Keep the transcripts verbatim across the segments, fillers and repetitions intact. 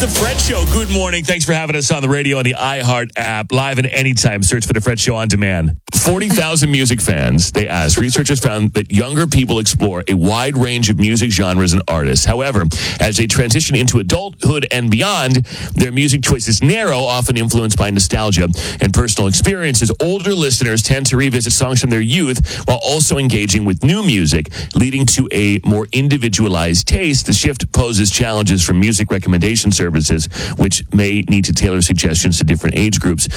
The Fred Show. Good morning. Thanks for having us on the radio on the iHeart app. Live and anytime. Search for The Fred Show on demand. forty thousand music fans, they asked. Researchers found that younger people explore a wide range of music genres and artists. However, as they transition into adulthood and beyond, their music choices narrow, often influenced by nostalgia and personal experiences. Older listeners tend to revisit songs from their youth while also engaging with new music, leading to a more individualized taste. The shift poses challenges for music recommendation services, which may need to tailor suggestions to different age groups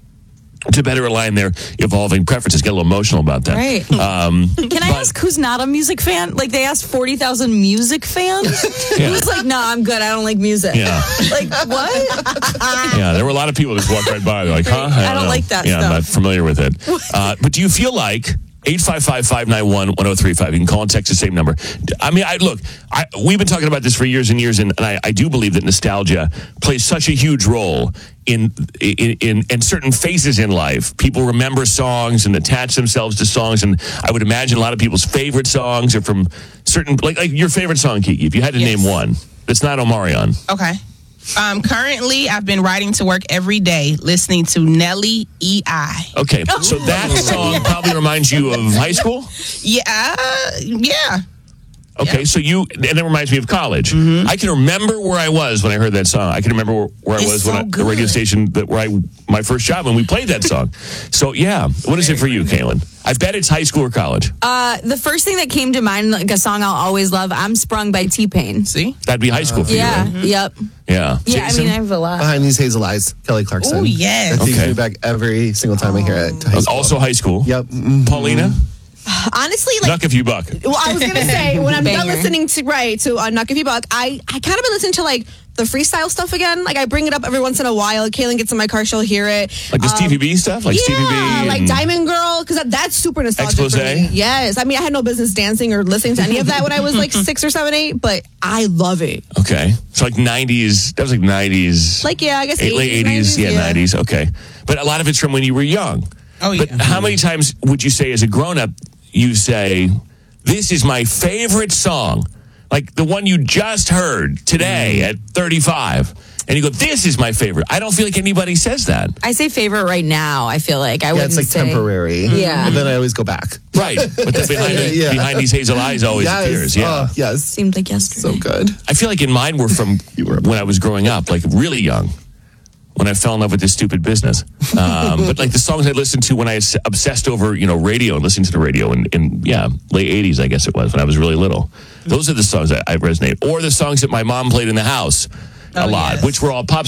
to better align their evolving preferences. Get a little emotional about that. Right. Um, Can I but, ask who's not a music fan? Like, they asked forty thousand music fans? Yeah. Who's like, no, I'm good. I don't like music. Yeah. Like, what? Yeah, there were a lot of people that just walked right by. They're like, huh? I don't know. like that Yeah, stuff. I'm not familiar with it. Uh, but do you feel like eight five five, five nine one, one oh three five. You can call and text the same number. I mean, I look, I, we've been talking about this for years and years, and, and I, I do believe that nostalgia plays such a huge role in, in in in certain phases in life. People remember songs and attach themselves to songs, and I would imagine a lot of people's favorite songs are from certain, like, like your favorite song, Kiki, if you had to Yes. name one that's not Omarion. Okay. Um, currently, I've been riding to work every day listening to Nelly E I. Okay, so that song probably reminds you of high school? Yeah, uh, yeah. Okay, Yeah. so you, and it reminds me of college. Mm-hmm. I can remember where I was when I heard that song. I can remember where, where I It's was so when I, the good. radio station that where I, my first job when we played that song. So yeah, what is it for you, Kaylin? I bet it's high school or college. Uh, the first thing that came to mind, like a song I'll always love, I'm Sprung by T-Pain. See? That'd be high school for Yeah, you, right? yep. Yeah. Yeah, Jason? I mean, I have a lot. Behind These Hazel Eyes, Kelly Clarkson. Oh, yes. That takes Okay. me back every single time I hear it. to high school. Also high school. Yep. Mhm. Paulina, Honestly, like, Duck if you buck. well, I was gonna say when I'm done Banger. listening to right to uh, Knuck If You Buck, I I kind of been listening to like the freestyle stuff again. Like I bring it up every once in a while. Kaylin gets in my car, she'll hear it. Like this Um, T V B stuff, like yeah, Stevie B, like and- Diamond Girl, because that, that's super nostalgic Expose? for me. Yes, I mean I had no business dancing or listening to any of that when I was like six or seven, eight, but I love it. Okay, so like nineties. That was like nineties. Like yeah, I guess Eight- late eighties, yeah, nineties. Okay, but a lot of it's from when you were young. Oh, But yeah. how many times would you say, as a grown up, you say, "This is my favorite song," like the one you just heard today at thirty-five, and you go, "This is my favorite." I don't feel like anybody says that. I say favorite right now, I feel like. I Yeah, wouldn't it's like say. temporary. Yeah. And then I always go back. Right, but then behind, Yeah. behind these hazel eyes always yes. appears. Yeah, Oh, yes. Seemed like yesterday. So good. I feel like in mine were from You were- when I was growing up, like really young, when I fell in love with this stupid business. Um, but like the songs I listened to when I was obsessed over, you know, radio and listening to the radio in, in yeah, late eighties, I guess it was, when I was really little. Those are the songs that I resonate. Or the songs that my mom played in the house a Oh, lot, yes. which were all pop